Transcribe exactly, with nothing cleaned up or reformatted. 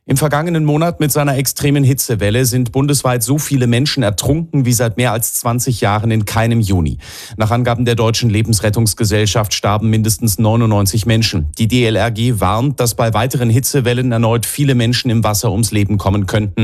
Im vergangenen Monat mit seiner extremen Hitzewelle sind bundesweit so viele Menschen ertrunken wie seit mehr als zwanzig Jahren in keinem Juni. Nach Angaben der Deutschen Lebensrettungsgesellschaft starben mindestens neunundneunzig Menschen. Die D L R G warnt, dass bei weiteren Hitzewellen erneut viele Menschen im Wasser ums Leben kommen könnten.